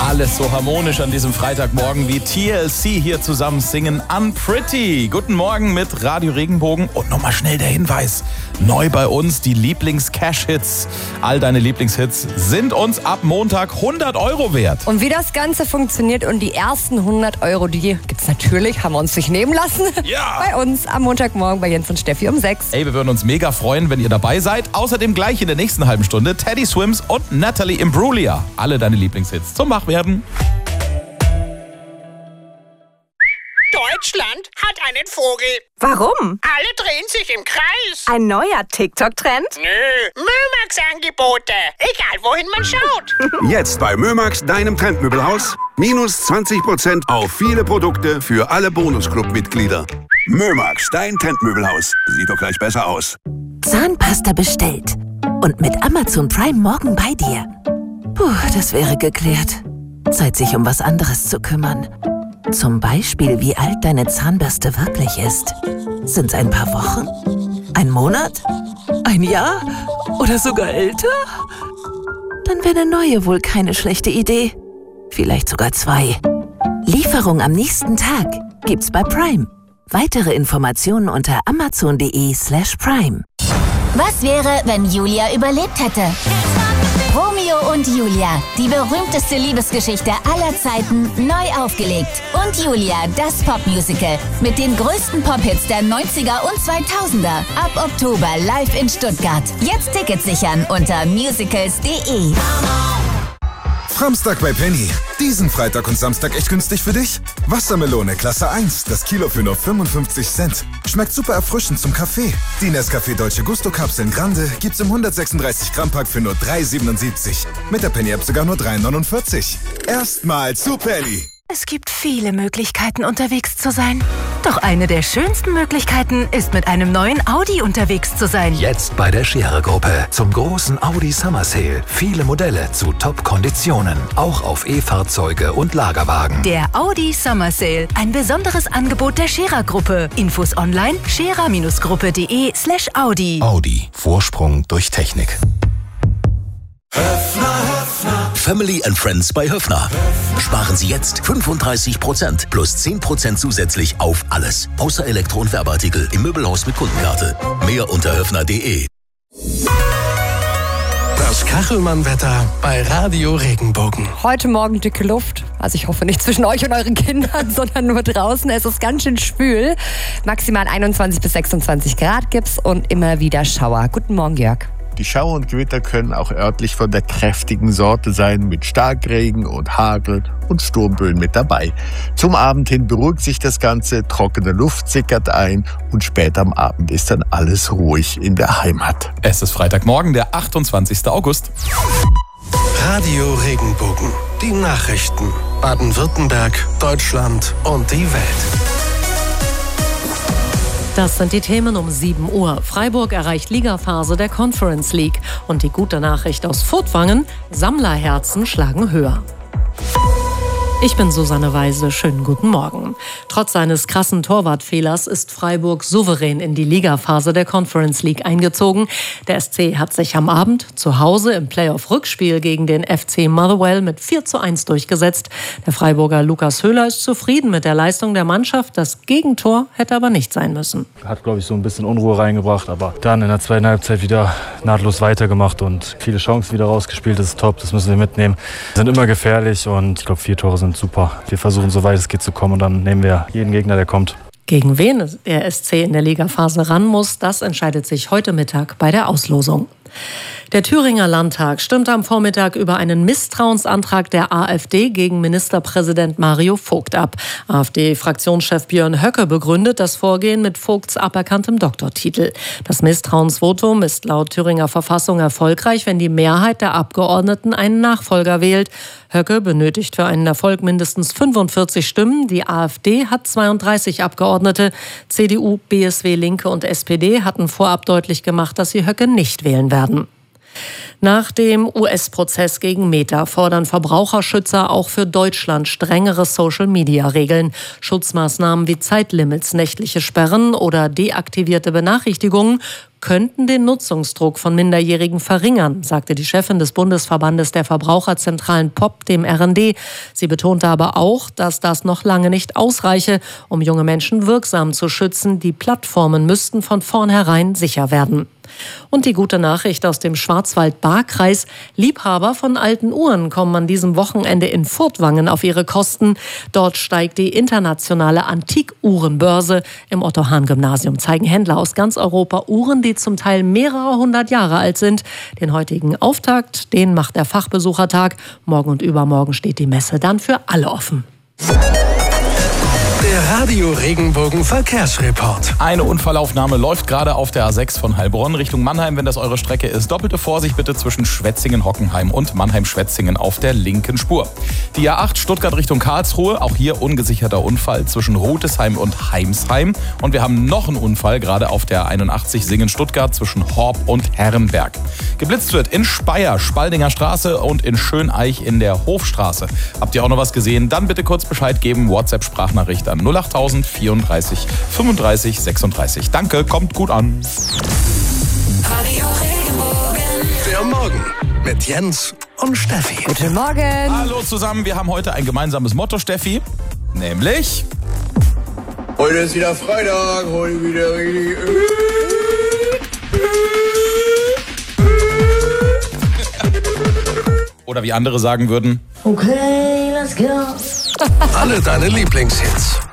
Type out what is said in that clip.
Alles so harmonisch an diesem Freitagmorgen, wie TLC hier zusammen singen Unpretty. Guten Morgen mit Radio Regenbogen. Und nochmal schnell der Hinweis. Neu bei uns die Lieblings-Cash-Hits. All deine Lieblingshits sind uns ab Montag 100 € wert. Und wie das Ganze funktioniert und die ersten 100 €, die gibt's natürlich, haben wir uns nicht nehmen lassen. Ja. Bei uns am Montagmorgen bei Jens und Steffi um 6. Ey, wir würden uns mega freuen, wenn ihr dabei seid. Außerdem gleich in der nächsten halben Stunde Teddy Swims und Natalie Imbruglia. Alle deine Lieblingshits zum Wachwerden. Deutschland hat einen Vogel. Warum? Alle drehen sich im Kreis. Ein neuer TikTok-Trend? Nö, Mömax-Angebote. Egal, wohin man schaut. Jetzt bei Mömax, deinem Trendmöbelhaus. Minus 20% auf viele Produkte für alle Bonusclub-Mitglieder. Mömax, dein Trendmöbelhaus. Sieht doch gleich besser aus. Zahnpasta bestellt. Und mit Amazon Prime morgen bei dir. Puh, das wäre geklärt. Zeit, sich um was anderes zu kümmern. Zum Beispiel, wie alt deine Zahnbürste wirklich ist. Sind's ein paar Wochen? Ein Monat? Ein Jahr? Oder sogar älter? Dann wäre eine neue wohl keine schlechte Idee. Vielleicht sogar 2. Lieferung am nächsten Tag gibt's bei Prime. Weitere Informationen unter amazon.de/prime. Was wäre, wenn Julia überlebt hätte? Romeo und Julia, die berühmteste Liebesgeschichte aller Zeiten, neu aufgelegt. Und Julia, das Popmusical mit den größten Pop-Hits der 90er und 2000er. Ab Oktober live in Stuttgart. Jetzt Tickets sichern unter musicals.de. Samstag bei Penny. Diesen Freitag und Samstag echt günstig für dich? Wassermelone Klasse 1, das Kilo für nur 55 Cent. Schmeckt super erfrischend zum Kaffee. Die Nescafé Dolce Gusto Kapseln Grande gibt's im 136 Gramm Pack für nur 3,77. Mit der Penny App sogar nur 3,49. Erstmal zu Penny. Es gibt viele Möglichkeiten, unterwegs zu sein. Doch eine der schönsten Möglichkeiten ist, mit einem neuen Audi unterwegs zu sein. Jetzt bei der Scherer-Gruppe zum großen Audi Summer Sale. Viele Modelle zu Top-Konditionen. Auch auf E-Fahrzeuge und Lagerwagen. Der Audi Summer Sale. Ein besonderes Angebot der Scherer-Gruppe. Infos online scherer-gruppe.de/Audi. Audi. Vorsprung durch Technik. Family and Friends bei Höffner. Sparen Sie jetzt 35% plus 10% zusätzlich auf alles. Außer Elektro- und Werbeartikel im Möbelhaus mit Kundenkarte. Mehr unter höffner.de. Das Kachelmann-Wetter bei Radio Regenbogen. Heute Morgen dicke Luft. Also ich hoffe nicht zwischen euch und euren Kindern, sondern nur draußen. Es ist ganz schön schwül. Maximal 21 bis 26 Grad gibt's und immer wieder Schauer. Guten Morgen, Jörg. Die Schauer und Gewitter können auch örtlich von der kräftigen Sorte sein, mit Starkregen und Hagel und Sturmböen mit dabei. Zum Abend hin beruhigt sich das Ganze, trockene Luft sickert ein und später am Abend ist dann alles ruhig in der Heimat. Es ist Freitagmorgen, der 28. August. Radio Regenbogen. Die Nachrichten. Baden-Württemberg, Deutschland und die Welt. Das sind die Themen um 7 Uhr. Freiburg erreicht Ligaphase der Conference League. Und die gute Nachricht aus Furtwangen: Sammlerherzen schlagen höher. Ich bin Susanne Weise, schönen guten Morgen. Trotz seines krassen Torwartfehlers ist Freiburg souverän in die Ligaphase der Conference League eingezogen. Der SC hat sich am Abend zu Hause im Playoff-Rückspiel gegen den FC Motherwell mit 4:1 durchgesetzt. Der Freiburger Lukas Höhler ist zufrieden mit der Leistung der Mannschaft. Das Gegentor hätte aber nicht sein müssen. Hat, glaube ich, so ein bisschen Unruhe reingebracht, aber dann in der zweiten Halbzeit wieder nahtlos weitergemacht und viele Chancen wieder rausgespielt. Das ist top, das müssen wir mitnehmen. Sind immer gefährlich und ich glaube, 4 Tore sind super. Wir versuchen, so weit es geht, zu kommen und dann nehmen wir jeden Gegner, der kommt. Gegen wen der SC in der Ligaphase ran muss, das entscheidet sich heute Mittag bei der Auslosung. Der Thüringer Landtag stimmte am Vormittag über einen Misstrauensantrag der AfD gegen Ministerpräsident Mario Vogt ab. AfD-Fraktionschef Björn Höcke begründet das Vorgehen mit Vogts aberkanntem Doktortitel. Das Misstrauensvotum ist laut Thüringer Verfassung erfolgreich, wenn die Mehrheit der Abgeordneten einen Nachfolger wählt. Höcke benötigt für einen Erfolg mindestens 45 Stimmen. Die AfD hat 32 Abgeordnete. CDU, BSW, Linke und SPD hatten vorab deutlich gemacht, dass sie Höcke nicht wählen werden. Nach dem US-Prozess gegen Meta fordern Verbraucherschützer auch für Deutschland strengere Social-Media-Regeln. Schutzmaßnahmen wie Zeitlimits, nächtliche Sperren oder deaktivierte Benachrichtigungen könnten den Nutzungsdruck von Minderjährigen verringern, sagte die Chefin des Bundesverbandes der Verbraucherzentralen POP dem RND. Sie betonte aber auch, dass das noch lange nicht ausreiche, um junge Menschen wirksam zu schützen. Die Plattformen müssten von vornherein sicher werden. Und die gute Nachricht aus dem Schwarzwald-Baar-Kreis: Liebhaber von alten Uhren kommen an diesem Wochenende in Furtwangen auf ihre Kosten. Dort steigt die internationale Antikuhrenbörse. Im Otto-Hahn-Gymnasium zeigen Händler aus ganz Europa Uhren, die zum Teil mehrere hundert Jahre alt sind. Den heutigen Auftakt, den macht der Fachbesuchertag. Morgen und übermorgen steht die Messe dann für alle offen. Der Radio Regenbogen Verkehrsreport. Eine Unfallaufnahme läuft gerade auf der A6 von Heilbronn Richtung Mannheim, wenn das eure Strecke ist. Doppelte Vorsicht bitte zwischen Schwetzingen-Hockenheim und Mannheim-Schwetzingen auf der linken Spur. Die A8 Stuttgart Richtung Karlsruhe, auch hier ungesicherter Unfall zwischen Rotesheim und Heimsheim. Und wir haben noch einen Unfall gerade auf der 81 Singen-Stuttgart zwischen Horb und Herrenberg. Geblitzt wird in Speyer, Spaldinger Straße und in Schöneich in der Hofstraße. Habt ihr auch noch was gesehen? Dann bitte kurz Bescheid geben, WhatsApp-Sprachnachricht an 08000 34 35 36. Danke, kommt gut an. Radio Regenbogen. Der Morgen mit Jens und Steffi. Guten Morgen. Hallo zusammen, wir haben heute ein gemeinsames Motto, Steffi. Nämlich... Heute ist wieder Freitag, heute wieder richtig... Oder wie andere sagen würden... Okay, let's go. Alle deine Lieblingshits.